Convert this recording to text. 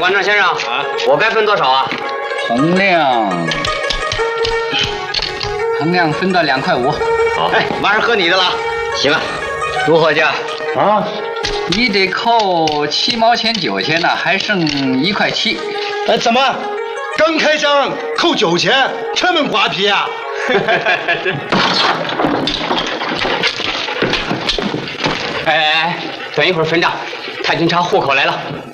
管账先生啊，我该分多少啊？ 衡量分到2块5。 好，哎，晚上喝你的了。行啊，如何价？ 啊，你得扣7毛钱9钱呢，还剩1块7。 怎么？刚开张扣9钱，这么瓜皮啊？ 哎，等一会儿分账，太君查户口来了。